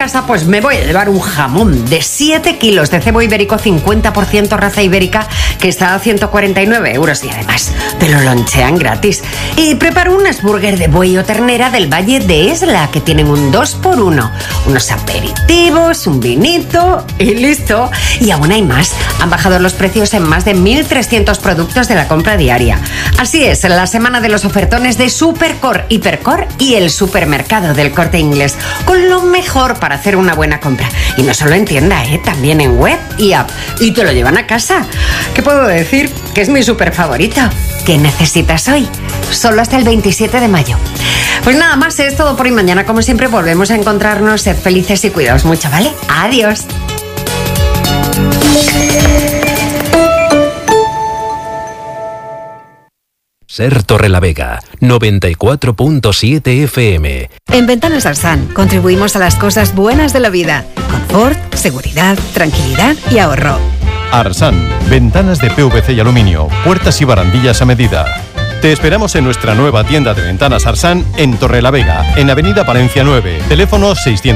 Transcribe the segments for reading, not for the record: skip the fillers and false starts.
casa, pues me voy a llevar un jamón de 7 kilos de cebo ibérico 50% raza ibérica, que está a 149 euros y además te lo lonchean gratis. Y preparo un burger de buey o ternera del Valle de Esla, que tienen un 2x1, unos aperitivos, un vinito y listo. Y aún hay más. Han bajado los precios en más de 1.300 productos de la compra diaria. Así es, la semana de los ofertones de Supercor, Hipercor y el supermercado del Corte Inglés, con lo mejor para hacer una buena compra. Y no solo en tienda, también en web y app. Y te lo llevan a casa. ¿Qué puedo decir? Que es mi súper favorito. ¿Qué necesitas hoy? Solo hasta el 27 de mayo. Pues nada más, es todo por hoy. Mañana, como siempre, volvemos a encontrarnos. Sed felices y cuidaos mucho, ¿vale? Adiós. Ser Torrelavega, 94.7 FM. En Ventanas Arsan contribuimos a las cosas buenas de la vida. Confort, seguridad, tranquilidad y ahorro. Arsan, ventanas de PVC y aluminio, puertas y barandillas a medida. Te esperamos en nuestra nueva tienda de Ventanas Arsan en Torrelavega, en Avenida Palencia 9. Teléfono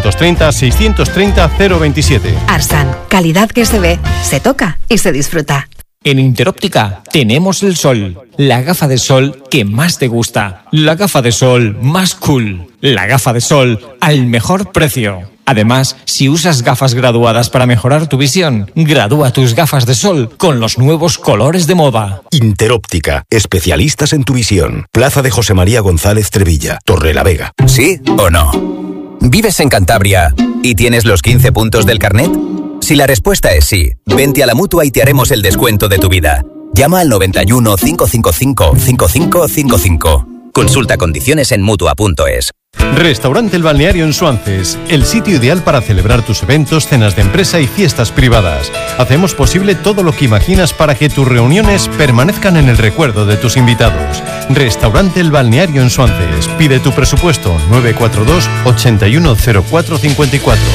630-630-027. Arsan, calidad que se ve, se toca y se disfruta. En Interóptica tenemos el sol, la gafa de sol que más te gusta, la gafa de sol más cool, la gafa de sol al mejor precio. Además, si usas gafas graduadas para mejorar tu visión, gradúa tus gafas de sol con los nuevos colores de moda. Interóptica, especialistas en tu visión. Plaza de José María González Trevilla, Torrelavega. ¿Sí o no? ¿Vives en Cantabria y tienes los 15 puntos del carnet? Si la respuesta es sí, vente a la Mutua y te haremos el descuento de tu vida. Llama al 91 555 5555. Consulta condiciones en Mutua.es. Restaurante El Balneario en Suances, el sitio ideal para celebrar tus eventos, cenas de empresa y fiestas privadas. Hacemos posible todo lo que imaginas para que tus reuniones permanezcan en el recuerdo de tus invitados. Restaurante El Balneario en Suances. Pide tu presupuesto 942 810454.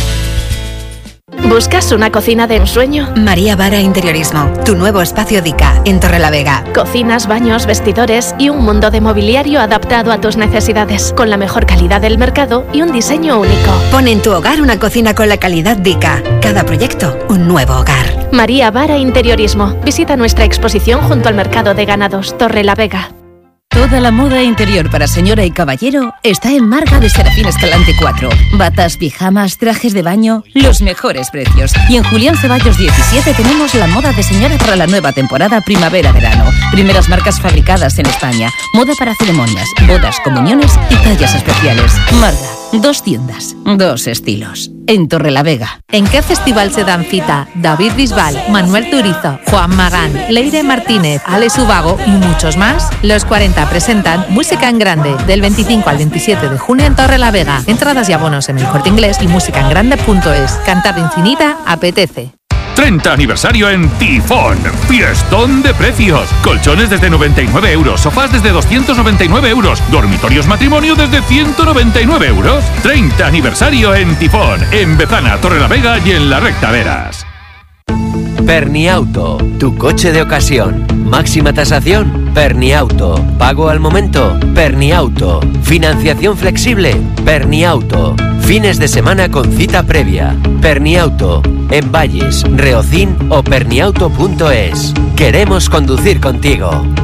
¿Buscas una cocina de ensueño? María Vara Interiorismo, tu nuevo espacio DICA en Torrelavega. Cocinas, baños, vestidores y un mundo de mobiliario adaptado a tus necesidades, con la mejor calidad del mercado y un diseño único. Pon en tu hogar una cocina con la calidad DICA. Cada proyecto, un nuevo hogar. María Vara Interiorismo. Visita nuestra exposición junto al Mercado de Ganados, Torrelavega. Toda la moda interior para señora y caballero está en Marga de Serafín Escalante 4. Batas, pijamas, trajes de baño, los mejores precios. Y en Julián Ceballos 17 tenemos la moda de señora para la nueva temporada primavera-verano. Primeras marcas fabricadas en España. Moda para ceremonias, bodas, comuniones y tallas especiales. Marga, 2 tiendas, 2 estilos. En Torrelavega. ¿En qué festival se dan cita David Bisbal, Manuel Turizo, Juan Magán, Leire Martínez, Alex Ubago y muchos más? Los 40 presentan Música en Grande del 25 al 27 de junio en Torrelavega. Entradas y abonos en el Corte Inglés y musicaengrande.es. Cantar infinita apetece. 30 aniversario en Tifón. Fiestón de precios. Colchones desde 99 euros, sofás desde 299 euros, dormitorios matrimonio desde 199 euros. 30 aniversario en Tifón, en Bezana, Torrelavega y en La Recta Veras. Perniauto, tu coche de ocasión. Máxima tasación, Perniauto. Pago al momento, Perniauto. Financiación flexible, Perniauto. Fines de semana con cita previa, Perniauto. En Valles, Reocín o perniauto.es. Queremos conducir contigo.